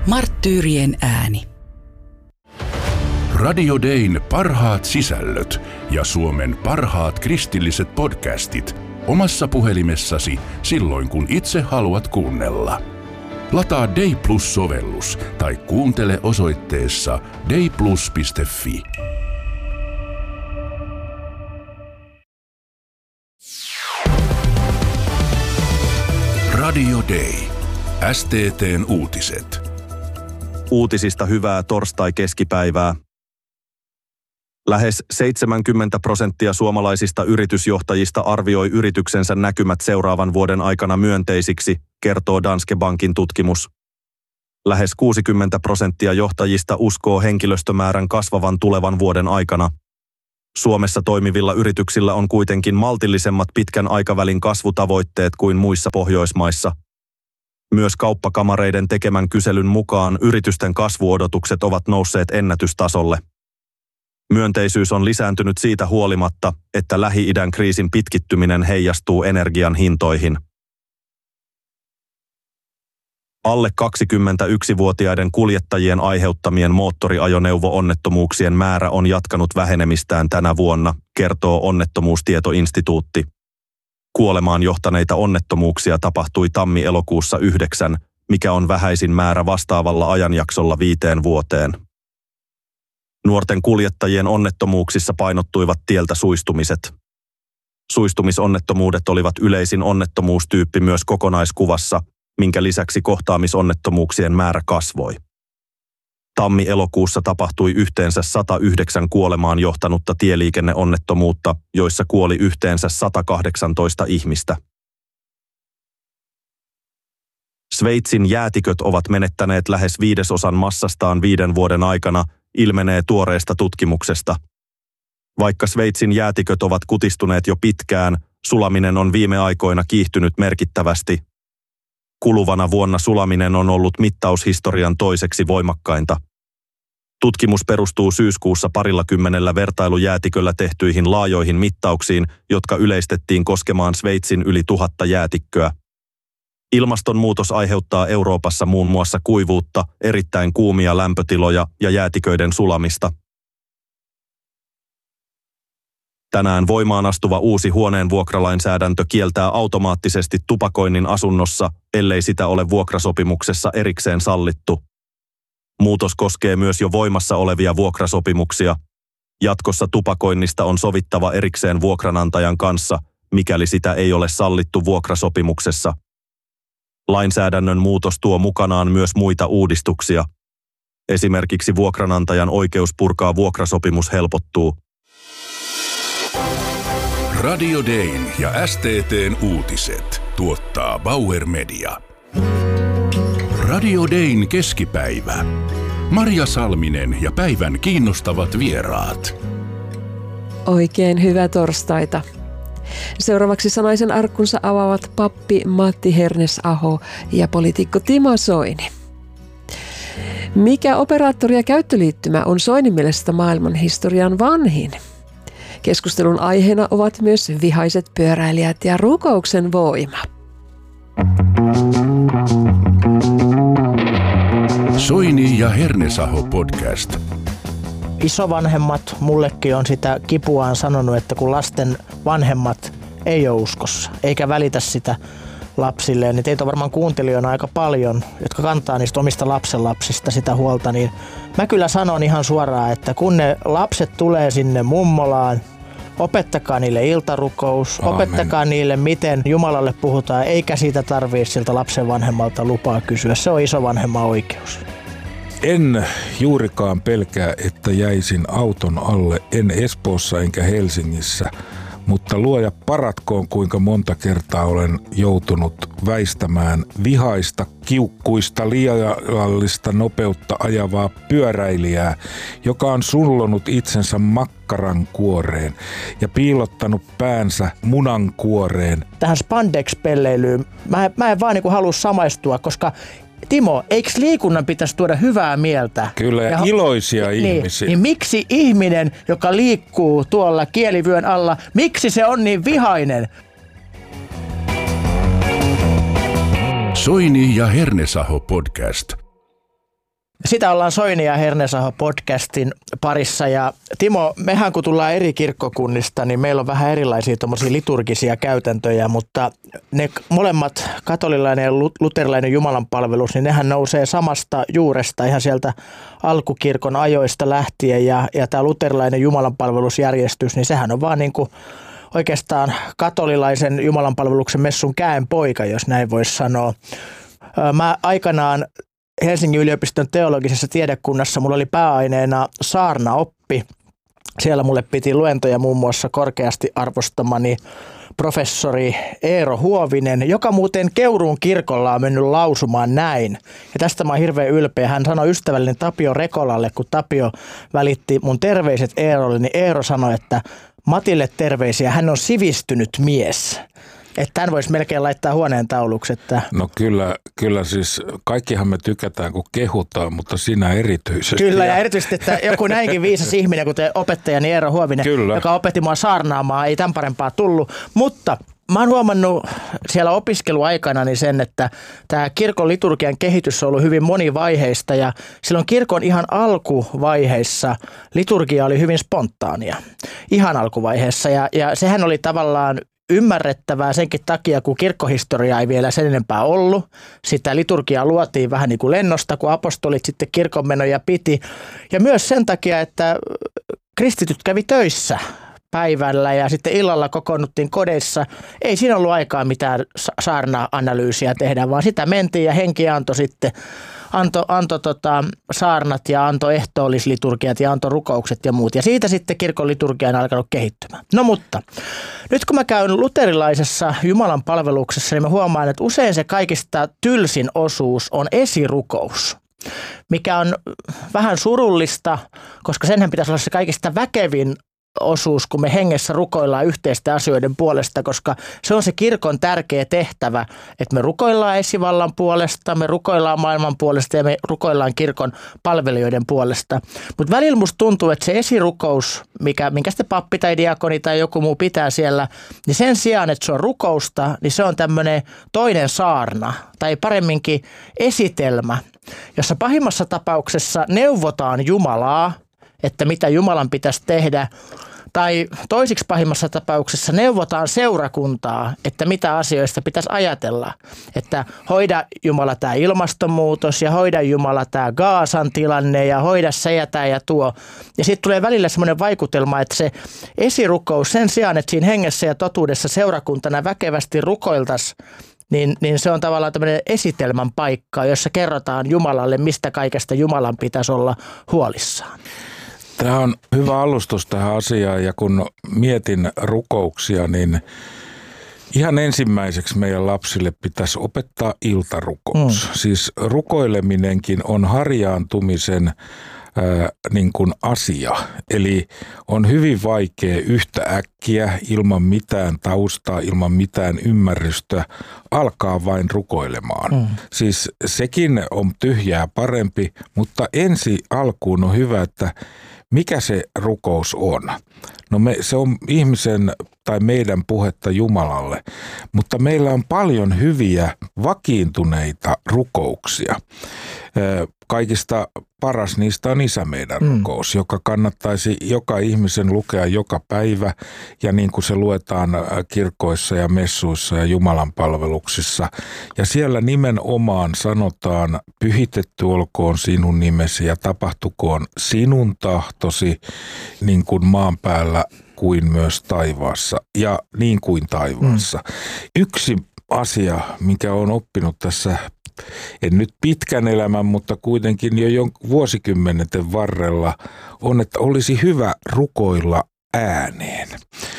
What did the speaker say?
Marttyyrien ääni. Radio Dayn parhaat sisällöt ja Suomen parhaat kristilliset podcastit omassa puhelimessasi silloin, kun itse haluat kuunnella. Lataa Day Plus-sovellus tai kuuntele osoitteessa dayplus.fi. Radio Day. STT:n uutiset. Uutisista hyvää torstai-keskipäivää. Lähes 70% suomalaisista yritysjohtajista arvioi yrityksensä näkymät seuraavan vuoden aikana myönteisiksi, kertoo Danske Bankin tutkimus. Lähes 60% johtajista uskoo henkilöstömäärän kasvavan tulevan vuoden aikana. Suomessa toimivilla yrityksillä on kuitenkin maltillisemmat pitkän aikavälin kasvutavoitteet kuin muissa Pohjoismaissa. Myös kauppakamareiden tekemän kyselyn mukaan yritysten kasvuodotukset ovat nousseet ennätystasolle. Myönteisyys on lisääntynyt siitä huolimatta, että Lähi-idän kriisin pitkittyminen heijastuu energian hintoihin. Alle 21-vuotiaiden kuljettajien aiheuttamien moottoriajoneuvo-onnettomuuksien määrä on jatkanut vähenemistään tänä vuonna, kertoo Onnettomuustietoinstituutti. Kuolemaan johtaneita onnettomuuksia tapahtui tammi-elokuussa 9, mikä on vähäisin määrä vastaavalla ajanjaksolla 5 vuoteen. Nuorten kuljettajien onnettomuuksissa painottuivat tieltä suistumiset. Suistumisonnettomuudet olivat yleisin onnettomuustyyppi myös kokonaiskuvassa, minkä lisäksi kohtaamisonnettomuuksien määrä kasvoi. Tammi-elokuussa tapahtui yhteensä 109 kuolemaan johtanutta tieliikenneonnettomuutta, joissa kuoli yhteensä 118 ihmistä. Sveitsin jäätiköt ovat menettäneet lähes 1/5 massastaan 5 vuoden aikana, ilmenee tuoreesta tutkimuksesta. Vaikka Sveitsin jäätiköt ovat kutistuneet jo pitkään, sulaminen on viime aikoina kiihtynyt merkittävästi. Kuluvana vuonna sulaminen on ollut mittaushistorian toiseksi voimakkainta. Tutkimus perustuu syyskuussa 20 vertailujäätiköllä tehtyihin laajoihin mittauksiin, jotka yleistettiin koskemaan Sveitsin yli 1000 jäätikköä. Ilmastonmuutos aiheuttaa Euroopassa muun muassa kuivuutta, erittäin kuumia lämpötiloja ja jäätiköiden sulamista. Tänään voimaan astuva uusi huoneen vuokralainsäädäntö kieltää automaattisesti tupakoinnin asunnossa, ellei sitä ole vuokrasopimuksessa erikseen sallittu. Muutos koskee myös jo voimassa olevia vuokrasopimuksia. Jatkossa tupakoinnista on sovittava erikseen vuokranantajan kanssa, mikäli sitä ei ole sallittu vuokrasopimuksessa. Lainsäädännön muutos tuo mukanaan myös muita uudistuksia. Esimerkiksi vuokranantajan oikeus purkaa vuokrasopimus helpottuu. Radio Dayn ja STT:n uutiset tuottaa Bauer Media. Radio Dayn keskipäivä. Marja Salminen ja päivän kiinnostavat vieraat. Oikein hyvää torstaita. Seuraavaksi sanaisen arkkunsa avaavat pappi Matti Hernesaho ja poliitikko Timo Soini. Mikä operaattori ja käyttöliittymä on Soinin mielestä maailmanhistorian vanhin? Keskustelun aiheena ovat myös vihaiset pyöräilijät ja rukouksen voima. Soini ja Hernesaho podcast. Isovanhemmat mullekin on sitä kipuaan sanonut, että kun lasten vanhemmat ei ole uskossa eikä välitä sitä lapsilleen, niin teitä on varmaan kuuntelijoina aika paljon, jotka kantaa niistä omista lapsenlapsista sitä huolta, niin mä kyllä sanon ihan suoraan, että kun ne lapset tulee sinne mummolaan, opettakaa niille iltarukous, opettakaa niille, miten Jumalalle puhutaan, eikä siitä tarvitse siltä lapsen vanhemmalta lupaa kysyä. Se on isovanhemman oikeus. En juurikaan pelkää, että jäisin auton alle, en Espoossa enkä Helsingissä, mutta luoja paratkoon, kuinka monta kertaa olen joutunut väistämään vihaista, kiukkuista, liiallista nopeutta ajavaa pyöräilijää, joka on sullonut itsensä makkaran kuoreen ja piilottanut päänsä munan kuoreen. Tähän spandex-pelleilyyn mä en vaan halua samaistua, koska Timo, eikö liikunnan pitäisi tuoda hyvää mieltä? Kyllä, ja iloisia ihmisiä. Niin miksi ihminen, joka liikkuu tuolla kielivyön alla, miksi se on niin vihainen? Soini ja Hernesaho podcast. Sitä ollaan Soini ja Hernesaho podcastin parissa ja Timo, mehän kun tullaan eri kirkkokunnista, niin meillä on vähän erilaisia tommosia liturgisia käytäntöjä, mutta ne molemmat katolilainen ja luterilainen jumalanpalvelus, niin nehän nousee samasta juuresta ihan sieltä alkukirkon ajoista lähtien ja tämä luterilainen jumalanpalvelusjärjestys, niin sehän on vaan niin kuin oikeastaan katolilaisen jumalanpalveluksen messun käenpoika, jos näin voisi sanoa. Mä aikanaan Helsingin yliopiston teologisessa tiedekunnassa mulla oli pääaineena saarnaoppi. Siellä mulle piti luentoja muun muassa korkeasti arvostamani professori Eero Huovinen, joka muuten Keuruun kirkolla on mennyt lausumaan näin. Ja tästä mä oon hirveän ylpeä. Hän sanoi ystävällinen Tapio Rekolalle, kun Tapio välitti mun terveiset Eerolle, niin Eero sanoi, että Matille terveisiä, hän on sivistynyt mies. Että tämän voisi melkein laittaa huoneen tauluksi. Että... No kyllä siis kaikkihan me tykätään, kun kehutaan, mutta sinä erityisesti. Kyllä ja erityisesti, että joku näinkin viisas ihminen, kuten opettajani Eero Huovinen, kyllä, joka opetti mua saarnaamaan, ei tämän parempaa tullut. Mutta mä oon huomannut siellä opiskeluaikana niin sen, että tämä kirkon liturgian kehitys on ollut hyvin monivaiheista ja silloin kirkon ihan alkuvaiheissa liturgia oli hyvin spontaania. Ihan alkuvaiheessa ja sehän oli tavallaan ymmärrettävää senkin takia, kun kirkkohistoria ei vielä sen enempää ollut. Sitä liturgiaa luotiin vähän niin kuin lennosta, kun apostolit sitten kirkonmenoja piti. Ja myös sen takia, että kristityt kävi töissä päivällä ja sitten illalla kokoonnuttiin kodeissa. Ei siinä ollut aikaa mitään saarna-analyysiä tehdä, vaan sitä mentiin ja henki antoi sitten antoi saarnat ja antoi ehtoollisliturgiat ja antoi rukoukset ja muut. Ja siitä sitten kirkon liturgia on alkanut kehittymään. No mutta, nyt kun mä käyn luterilaisessa Jumalan palveluksessa, niin mä huomaan, että usein se kaikista tylsin osuus on esirukous, mikä on vähän surullista, koska senhän pitäisi olla se kaikista väkevin osuus, kun me hengessä rukoillaan yhteisten asioiden puolesta, koska se on se kirkon tärkeä tehtävä, että me rukoillaan esivallan puolesta, me rukoillaan maailman puolesta ja me rukoillaan kirkon palvelijoiden puolesta. Mutta välillä musta tuntuu, että se esirukous, minkä sitten pappi tai diakoni tai joku muu pitää siellä, niin sen sijaan, että se on rukousta, niin se on tämmöinen toinen saarna tai paremminkin esitelmä, jossa pahimmassa tapauksessa neuvotaan Jumalaa, että mitä Jumalan pitäisi tehdä, tai toisiksi pahimmassa tapauksessa neuvotaan seurakuntaa, että mitä asioista pitäisi ajatella. Että hoida Jumala tämä ilmastonmuutos ja hoida Jumala tämä Gaasan tilanne ja hoida se ja tämä ja tuo. Ja sitten tulee välillä semmoinen vaikutelma, että se esirukous sen sijaan, että siinä hengessä ja totuudessa seurakuntana väkevästi rukoiltaisiin, niin se on tavallaan tämmöinen esitelmän paikka, jossa kerrotaan Jumalalle, mistä kaikesta Jumalan pitäisi olla huolissaan. Tämä on hyvä alustus tähän asiaan ja kun mietin rukouksia, niin ihan ensimmäiseksi meidän lapsille pitäisi opettaa iltarukous. Siis rukoileminenkin on harjaantumisen niin kuin asia. Eli on hyvin vaikea yhtä äkkiä ilman mitään taustaa, ilman mitään ymmärrystä alkaa vain rukoilemaan. Siis sekin on tyhjää parempi, mutta ensi alkuun on hyvä, että mikä se rukous on. No se on ihmisen tai meidän puhetta Jumalalle, mutta meillä on paljon hyviä vakiintuneita rukouksia. Kaikista paras niistä on Isä meidän rukous, joka kannattaisi joka ihmisen lukea joka päivä ja niin kuin se luetaan kirkoissa ja messuissa ja Jumalan palveluksissa. Ja siellä nimenomaan sanotaan, pyhitetty olkoon sinun nimesi ja tapahtukoon sinun tahtosi niin kuin maan päällä kuin myös taivaassa ja niin kuin taivaassa. Yksi asia, mikä on oppinut tässä, en nyt pitkän elämän, mutta kuitenkin jo vuosikymmenten varrella, on, että olisi hyvä rukoilla ääneen.